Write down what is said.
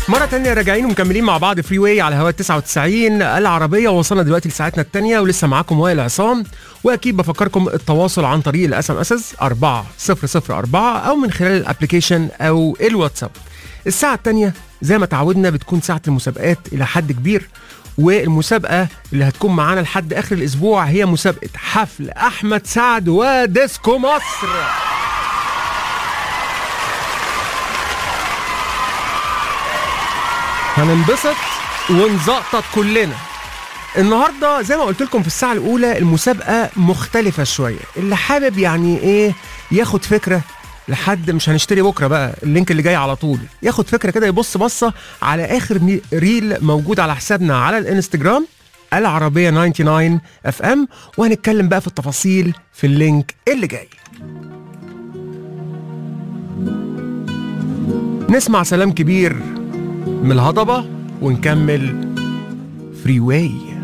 مرة تانية راجعين ومكملين مع بعض فري واي على هواء 99 العربية. وصلنا دلوقتي لساعتنا التانية ولسه معاكم وائل عصام. وأكيد بفكركم التواصل عن طريق الاس ام اس 4004 أو من خلال الابليكيشن أو الواتساب. الساعة التانية زي ما تعودنا بتكون ساعة المسابقات إلى حد كبير، والمسابقة اللي هتكون معانا لحد آخر الأسبوع هي مسابقة حفل أحمد سعد وديسكو مصر. هننبسط ونزقطط كلنا النهارده. زي ما قلت لكم في الساعه الاولى المسابقه مختلفه شويه. اللي حابب يعني ايه ياخد فكره لحد مش هنشتري بكره بقى اللينك اللي جاي على طول، ياخد فكره كده يبص بصه على اخر ريل موجود على حسابنا على الانستجرام العربيه 99 اف ام، وهنتكلم بقى في التفاصيل في اللينك اللي جاي. نسمع سلام كبير من الهضبة ونكمل فري واي.